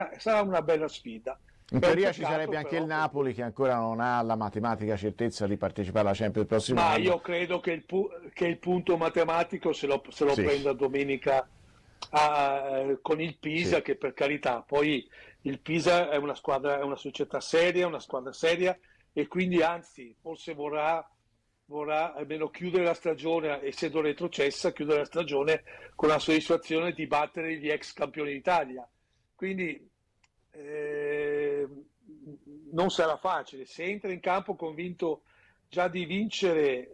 sarà una bella sfida. In È un teoria ci peccato, sarebbe anche però, il Napoli che ancora non ha la matematica certezza di partecipare alla Champions il prossimo ma anno. io credo che che il punto matematico se lo Sì, prenda domenica con il sì. Pisa, che per carità, poi il Pisa è una squadra, è una società seria, una squadra seria, e quindi anzi forse vorrà almeno chiudere la stagione, essendo retrocessa, chiudere la stagione con la soddisfazione di battere gli ex campioni d'Italia. Quindi eh, non sarà facile. Se entra in campo convinto già di vincere,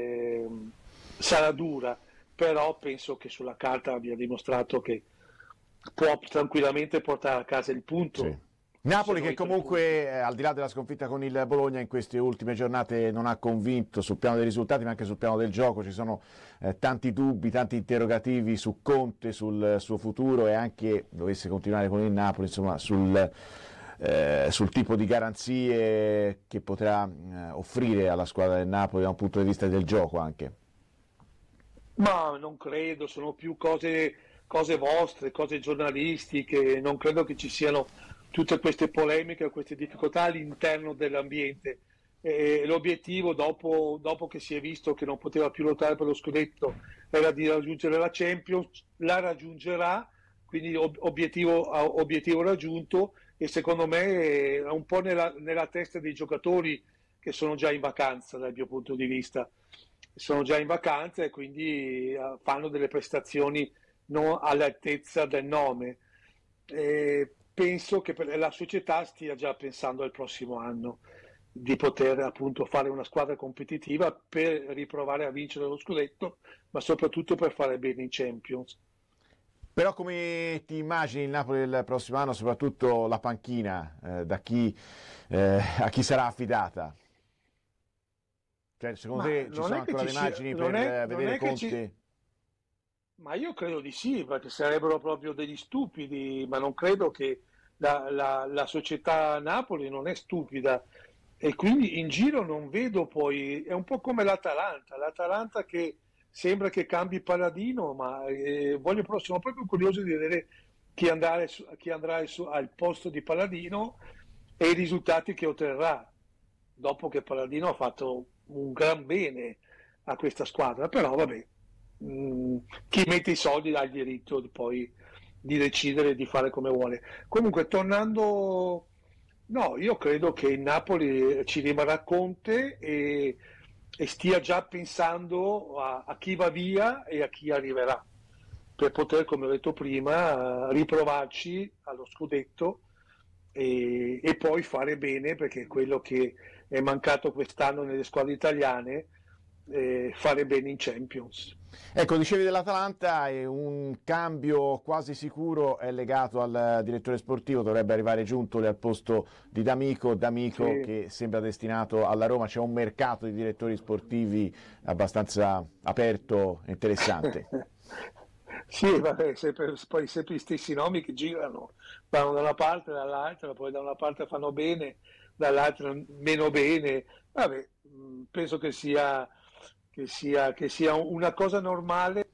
sarà dura, però penso che sulla carta abbia dimostrato che può tranquillamente portare a casa il Sì. punto, se Napoli non che i 3 punti. comunque, al di là della sconfitta con il Bologna in queste ultime giornate non ha convinto sul piano dei risultati ma anche sul piano del gioco, ci sono tanti dubbi, tanti interrogativi su Conte, sul suo futuro e anche, dovesse continuare con il Napoli, insomma sul tipo di garanzie che potrà offrire alla squadra del Napoli da un punto di vista del gioco anche. Ma non credo, sono più cose vostre, cose giornalistiche, non credo che ci siano tutte queste polemiche o queste difficoltà all'interno dell'ambiente. L'obiettivo, dopo che si è visto che non poteva più lottare per lo scudetto, era di raggiungere la Champions, la raggiungerà, quindi obiettivo raggiunto, e secondo me è un po' nella testa dei giocatori che sono già in vacanza dal mio punto di vista. Sono già in vacanza e quindi fanno delle prestazioni non all'altezza del nome. Penso che la società stia già pensando al prossimo anno di poter appunto fare una squadra competitiva per riprovare a vincere lo scudetto, ma soprattutto per fare bene in Champions. Però come ti immagini il Napoli del prossimo anno, soprattutto la panchina, a chi sarà affidata? Cioè, secondo Ma te ci non sono è che ancora ci le sia, immagini per non vedere è che ci, Conte? ma io credo di sì, perché sarebbero proprio degli stupidi, ma non credo che la società Napoli non è stupida, e quindi in giro non vedo poi, è un po' come l'Atalanta che sembra che cambi paladino, ma sono proprio curioso di vedere chi andrà al posto di Paladino e i risultati che otterrà, dopo che Paladino ha fatto un gran bene a questa squadra, però vabbè, chi mette i soldi ha il diritto poi di decidere di fare come vuole. Comunque, tornando, no, io credo che il Napoli ci rimarrà Conte e stia già pensando a chi va via e a chi arriverà, per poter, come ho detto prima, riprovarci allo scudetto e poi fare bene, perché è quello che è mancato quest'anno nelle squadre italiane, fare bene in Champions. Ecco, dicevi dell'Atalanta e un cambio quasi sicuro è legato al direttore sportivo, dovrebbe arrivare Giuntoli al posto di D'Amico Sì. che sembra destinato alla Roma, c'è un mercato di direttori sportivi abbastanza aperto e interessante. Sì, vabbè, poi sempre gli stessi nomi che girano, vanno da una parte e dall'altra, poi da una parte fanno bene, dall'altra meno bene. Vabbè, penso che sia una cosa normale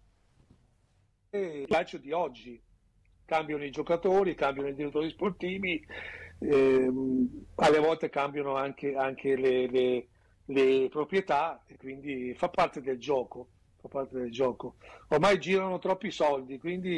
il calcio di oggi. Cambiano i giocatori, cambiano i direttori sportivi, alle volte cambiano anche le proprietà, e quindi fa parte del gioco. Fa parte del gioco. Ormai girano troppi soldi,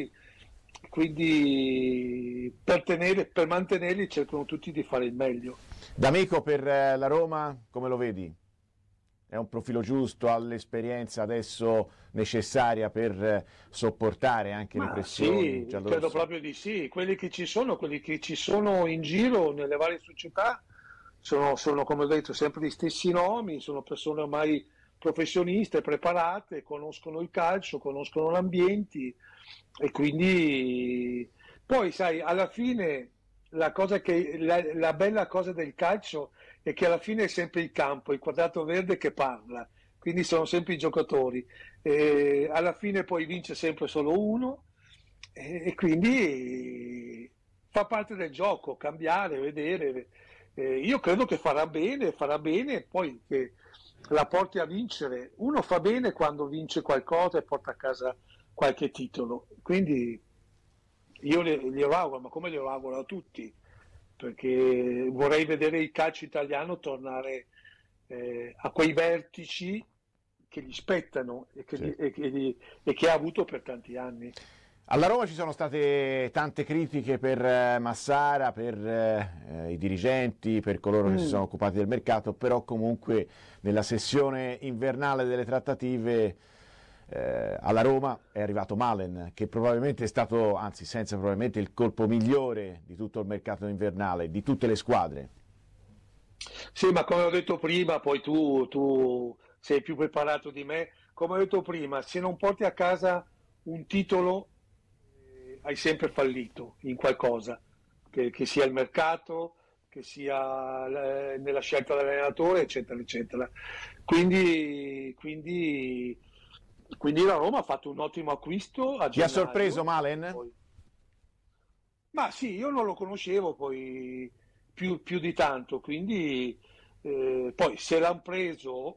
quindi per mantenerli cercano tutti di fare il meglio. D'Amico per la Roma, come lo vedi? È un profilo giusto, ha l'esperienza adesso necessaria per sopportare anche le Ma pressioni sì, credo giallorosse? proprio di sì. Quelli che ci sono in giro nelle varie società sono, come ho detto, sempre gli stessi nomi, sono persone ormai professioniste, preparate, conoscono il calcio, conoscono l'ambiente, e quindi poi, sai, alla fine la bella cosa del calcio è che alla fine è sempre il campo, il quadrato verde che parla, quindi sono sempre i giocatori. Alla fine poi vince sempre solo uno, e quindi fa parte del gioco, cambiare, vedere. Io credo che farà bene, poi che la porti a vincere. Uno fa bene quando vince qualcosa e porta a casa qualche titolo, quindi io glielo auguro, ma come glielo auguro a tutti, perché vorrei vedere il calcio italiano tornare a quei vertici che gli spettano Sì. e che ha avuto per tanti anni. Alla Roma ci sono state tante critiche per Massara, per i dirigenti, per coloro che si sono occupati del mercato, però comunque nella sessione invernale delle trattative alla Roma è arrivato Malen, che probabilmente è stato, anzi senza probabilmente, il colpo migliore di tutto il mercato invernale, di tutte le squadre. Sì, ma come ho detto prima, poi tu sei più preparato di me, come ho detto prima, se non porti a casa un titolo hai sempre fallito in qualcosa, che sia il mercato, che sia nella scelta dell'allenatore, eccetera, eccetera. Quindi la Roma ha fatto un ottimo acquisto a Ti ha sorpreso gennaio. Malen? Poi, ma sì, io non lo conoscevo poi più di tanto, quindi poi se l'hanno preso,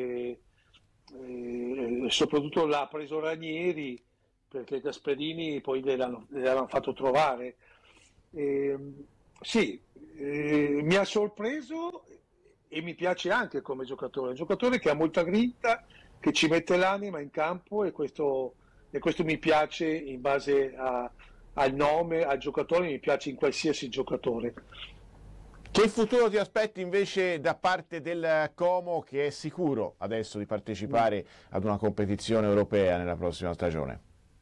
soprattutto l'ha preso Ranieri, perché Gasperini poi gliel'hanno fatto trovare. Eh, sì, mi ha sorpreso e mi piace anche come giocatore, un giocatore che ha molta grinta, che ci mette l'anima in campo e questo mi piace in base al nome, al giocatore, mi piace in qualsiasi giocatore. Che futuro ti aspetti invece da parte del Como, che è sicuro adesso di partecipare ad una competizione europea nella prossima stagione?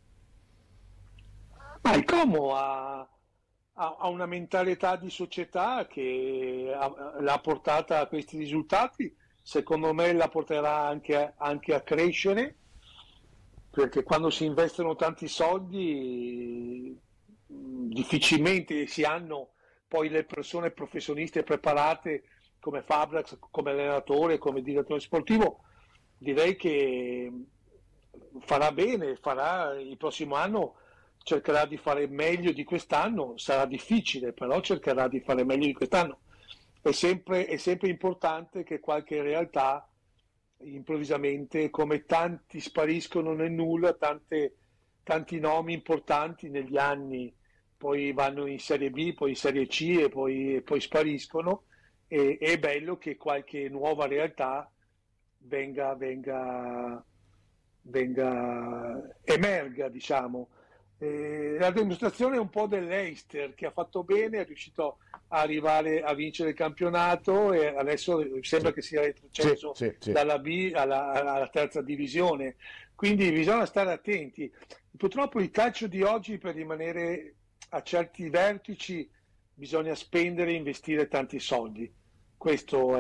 Ma il Como ha una mentalità di società che l'ha portata a questi risultati, secondo me la porterà anche a crescere, perché quando si investono tanti soldi difficilmente si hanno poi le persone professioniste preparate come Fabrax, come allenatore, come direttore sportivo. Direi che farà bene, farà il prossimo anno, cercherà di fare meglio di quest'anno, sarà difficile, però cercherà di fare meglio di quest'anno. È sempre importante che qualche realtà improvvisamente, come tanti spariscono nel nulla, tanti nomi importanti negli anni poi vanno in Serie B, poi in Serie C poi spariscono. E è bello che qualche nuova realtà venga, emerga, diciamo. La dimostrazione è un po' dell'Eister che ha fatto bene, è riuscito a arrivare a vincere il campionato e adesso sembra Sì, che sia sì, retrocesso sì, sì. dalla B alla terza divisione. Quindi bisogna stare attenti. Purtroppo il calcio di oggi, per rimanere a certi vertici, bisogna spendere e investire tanti soldi. Questo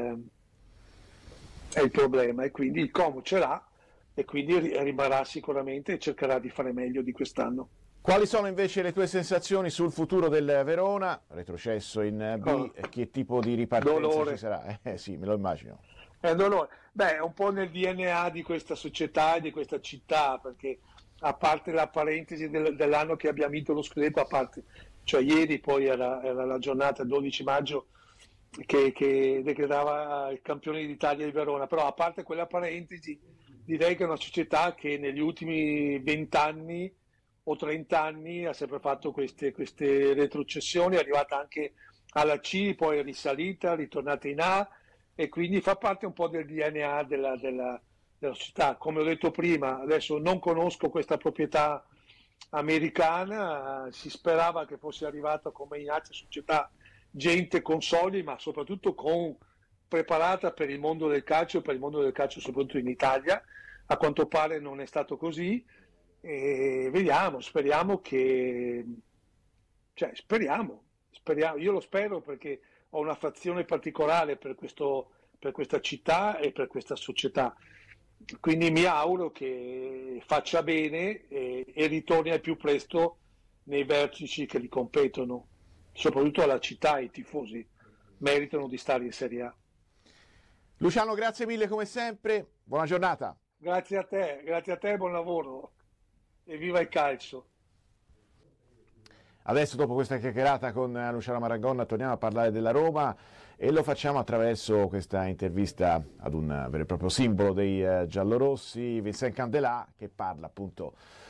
è il problema e quindi il Como ce l'ha e quindi rimarrà sicuramente e cercherà di fare meglio di quest'anno. Quali sono invece le tue sensazioni sul futuro del Verona, retrocesso in B, Oh, che tipo di ripartenza ci dolore. sarà? Sì, me lo immagino. È un dolore. Beh, è un po' nel DNA di questa società e di questa città, perché a parte la parentesi dell'anno che abbiamo vinto lo scudetto, a parte, cioè ieri poi era la giornata 12 maggio che decretava il campione d'Italia di Verona, però a parte quella parentesi, direi che è una società che negli ultimi 20 anni o 30 anni ha sempre fatto queste retrocessioni, è arrivata anche alla C, poi è risalita, ritornata in A e quindi fa parte un po' del DNA della società. Come ho detto prima, adesso non conosco questa proprietà americana, si sperava che fosse arrivata come in altre società gente con soldi, ma soprattutto preparata per il mondo del calcio, per il mondo del calcio soprattutto in Italia. A quanto pare non è stato così. E vediamo, speriamo che, cioè, speriamo, io lo spero perché ho un'affezione particolare per questa città e per questa società. Quindi mi auguro che faccia bene e ritorni al più presto nei vertici che gli competono, soprattutto alla città e ai tifosi meritano di stare in Serie A. Luciano, grazie mille come sempre, buona giornata. Grazie a te, buon lavoro e viva il calcio. Adesso, dopo questa chiacchierata con Luciano Marangonna, torniamo a parlare della Roma e lo facciamo attraverso questa intervista ad un vero e proprio simbolo dei giallorossi, Vincent Candelà, che parla appunto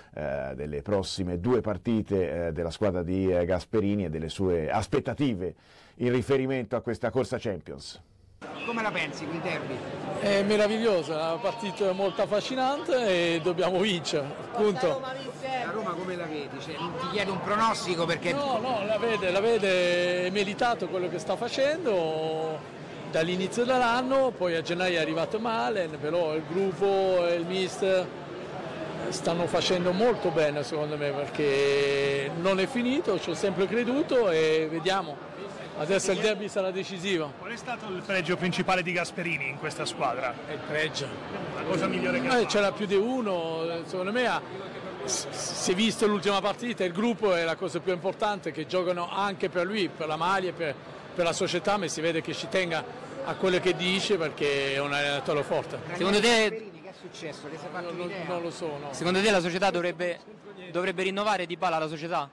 delle prossime 2 partite della squadra di Gasperini e delle sue aspettative in riferimento a questa corsa Champions. Come la pensi quel derby? È meravigliosa, è una partita molto affascinante e dobbiamo vincere, punto. La Roma come la vedi? Cioè, non ti chiedo un pronostico perché... No, la vede, è meritato quello che sta facendo dall'inizio dell'anno, poi a gennaio è arrivato male, però il gruppo e il mister stanno facendo molto bene secondo me, perché non è finito, ci ho sempre creduto e vediamo. Adesso il derby sarà decisivo. Qual è stato il pregio principale di Gasperini in questa squadra? È il pregio. La cosa migliore che ha fatto? C'era più di uno, secondo me si è visto l'ultima partita, il gruppo è la cosa più importante, che giocano anche per lui, per la maglia, per la società, ma si vede che ci tenga a quello che dice perché è un allenatore forte. Secondo te che è successo? Che si è fatto un'idea? Non lo so. No. Secondo te la società dovrebbe rinnovare Dybala la società?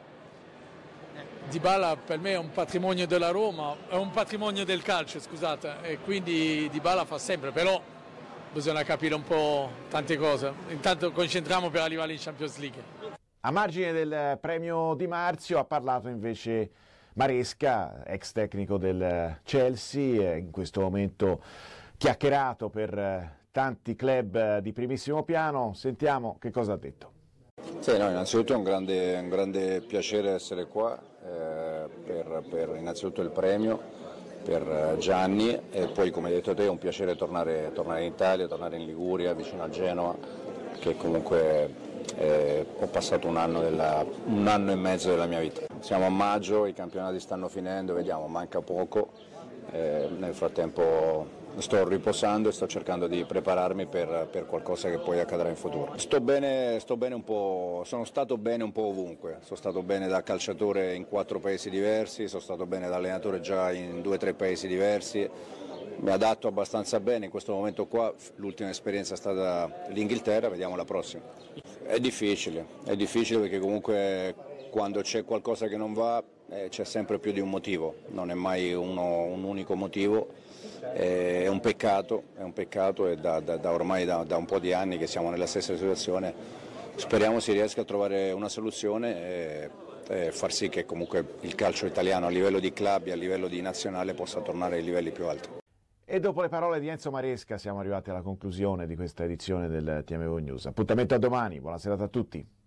Dybala per me è un patrimonio della Roma, è un patrimonio del calcio, scusate, e quindi Dybala fa sempre, però bisogna capire un po' tante cose. Intanto concentriamo per arrivare in Champions League. A margine del premio Di Marzio ha parlato invece Maresca, ex tecnico del Chelsea, in questo momento chiacchierato per tanti club di primissimo piano. Sentiamo che cosa ha detto. Sì, no, innanzitutto è un grande piacere essere qua per innanzitutto il premio per Gianni e poi, come hai detto te, è un piacere tornare in Italia, tornare in Liguria, vicino a Genova, che comunque ho passato un anno e mezzo della mia vita. Siamo a maggio, i campionati stanno finendo, vediamo, manca poco. Nel frattempo sto riposando e sto cercando di prepararmi per qualcosa che poi accadrà in futuro. Sto bene un po', sono stato bene un po' ovunque, sono stato bene da calciatore in 4 paesi diversi, sono stato bene da allenatore già in 2 o 3 paesi diversi, mi adatto abbastanza bene in questo momento qua, l'ultima esperienza è stata l'Inghilterra, vediamo la prossima. È difficile perché comunque quando c'è qualcosa che non va c'è sempre più di un motivo, non è mai un unico motivo, è un peccato e ormai da un po' di anni che siamo nella stessa situazione, speriamo si riesca a trovare una soluzione e far sì che comunque il calcio italiano a livello di club e a livello di nazionale possa tornare ai livelli più alti. E dopo le parole di Enzo Maresca siamo arrivati alla conclusione di questa edizione del TMO News. Appuntamento a domani, buona serata a tutti.